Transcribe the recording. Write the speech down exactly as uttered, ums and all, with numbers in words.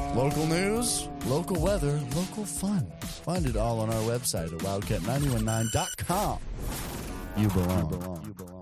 Local news, local weather, local fun. Find it all on our website at wildcat nine one nine dot com. You belong. You belong. You belong.